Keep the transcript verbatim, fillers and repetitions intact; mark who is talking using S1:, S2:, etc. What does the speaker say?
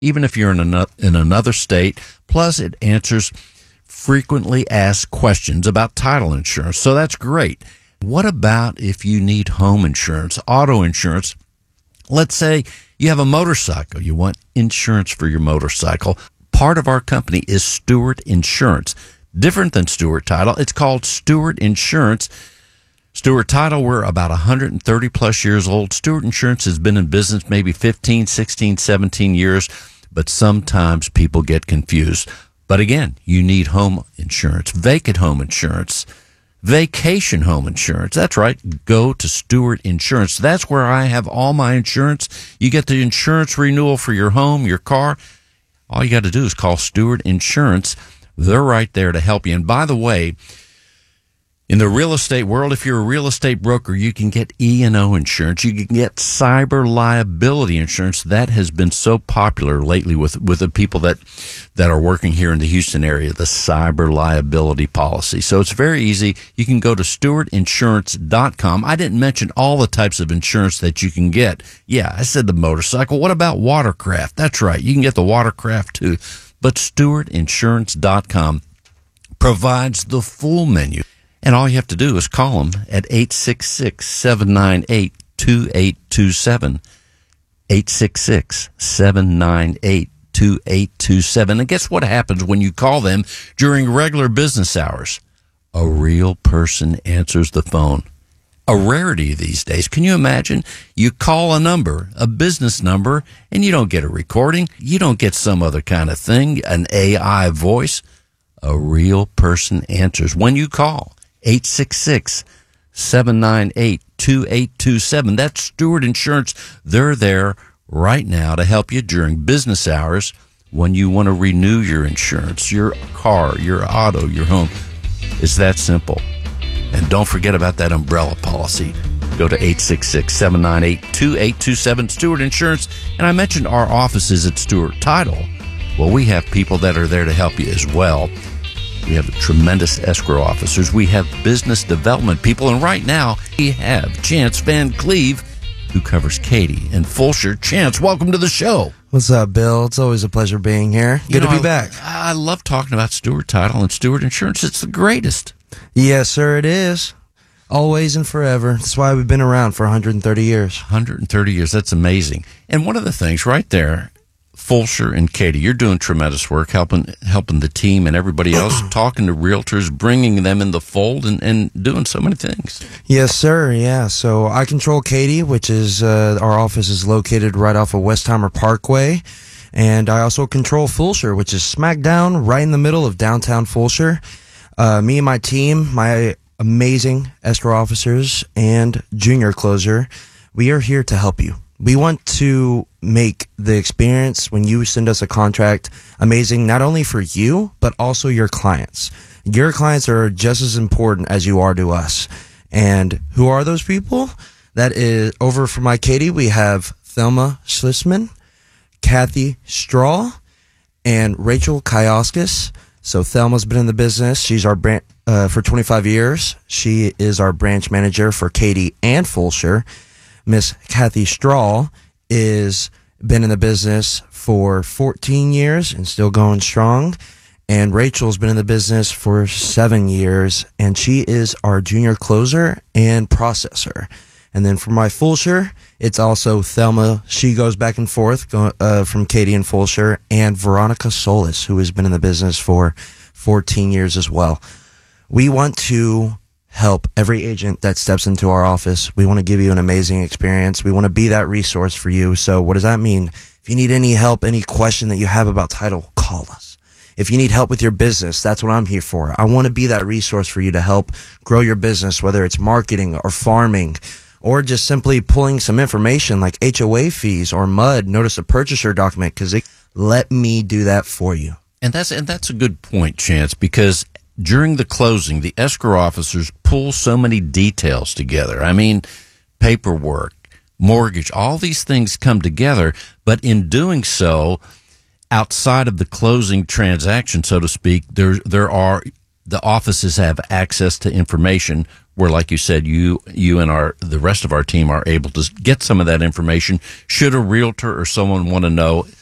S1: even if you're in another, in another state. Plus, it answers frequently asked questions about title insurance. So that's great. What about if you need home insurance, auto insurance? Let's say you have a motorcycle. You want insurance for your motorcycle. Part of our company is Stewart Insurance. Different than Stewart Title. It's called Stewart Insurance. Stewart Title, we're about one hundred thirty plus years old. Stewart Insurance has been in business maybe fifteen, sixteen, seventeen years, but sometimes people get confused. But again, you need home insurance, vacant home insurance, vacation home insurance. That's right. Go to Stewart Insurance. That's where I have all my insurance. You get the insurance renewal for your home, your car. All you got to do is call Stewart Insurance. They're right there to help you. And by the way, in the real estate world, if you're a real estate broker, you can get E and O insurance. You can get cyber liability insurance. That has been so popular lately with, with the people that, that are working here in the Houston area, the cyber liability policy. So it's very easy. You can go to stewart insurance dot com. I didn't mention all the types of insurance that you can get. Yeah, I said the motorcycle. What about watercraft? That's right. You can get the watercraft too. But stewart insurance dot com provides the full menu. And all you have to do is call them at eight six six, seven nine eight, two eight two seven, eight six six, seven nine eight, two eight two seven. And guess what happens when you call them during regular business hours? A real person answers the phone. A rarity these days. Can you imagine? You call a number, a business number, and you don't get a recording. You don't get some other kind of thing, an A I voice. A real person answers when you call. eight six six, seven nine eight, two eight two seven. That's Stewart Insurance. They're there right now to help you during business hours when you want to renew your insurance, your car, your auto, your home. It's that simple. And don't forget about that umbrella policy. Go to eight six six, seven nine eight, two eight two seven, Stewart Insurance. And I mentioned our offices at Stewart Title. Well, we have people that are there to help you as well. We have tremendous escrow officers. We have business development people. And right now, we have Chance Van Cleve, who covers Katy and Fulshear. Chance, welcome to the show.
S2: What's up, Bill? It's always a pleasure being here. Good
S1: you know,
S2: to be back.
S1: I, I love talking about Stewart Title and Stewart Insurance. It's the greatest.
S2: Yes, sir, it is. Always and forever. That's why we've been around for one hundred thirty years.
S1: one hundred thirty years. That's amazing. And one of the things right there, Fulshear and Katy, you're doing tremendous work helping helping the team and everybody else, talking to realtors, bringing them in the fold, and, and doing so many things.
S2: Yes, sir. Yeah. So I control Katy, which is uh, our office is located right off of Westheimer Parkway. And I also control Fulshear, which is smack down right in the middle of downtown Fulshear. Uh, me and my team, my amazing escrow officers and junior closer, we are here to help you. We want to make the experience when you send us a contract amazing, not only for you, but also your clients. Your clients are just as important as you are to us. And who are those people? That is, over for my Katy, we have Thelma Schlisman, Kathy Strahl, and Rachel Kioskis. So Thelma's been in the business. She's our brand, uh, for twenty-five years. She is our branch manager for Katy and Fulshear. Miss Kathy Strahl is been in the business for fourteen years and still going strong. And Rachel's been in the business for seven years, and she is our junior closer and processor. And then for my Fulshear, it's also Thelma. She goes back and forth go, uh, from Katy and Fulshear, and Veronica Solis, who has been in the business for fourteen years as well. We want to help every agent that steps into our office. We want to give you an amazing experience. We want to be that resource for you. So what does that mean? If you need any help, any question that you have about title, call us. If you need help with your business, that's what I'm here for. I want to be that resource for you to help grow your business, whether it's marketing or farming, or just simply pulling some information like H O A fees or M U D, notice of purchaser document, because let me do that for you.
S1: And that's and that's a good point, Chance, because during the closing, the escrow officers pull so many details together. I mean, paperwork, mortgage, all these things come together, but in doing so, outside of the closing transaction, so to speak, there there are the offices have access to information where, like you said, you you and our the rest of our team are able to get some of that information. Should a realtor or someone want to know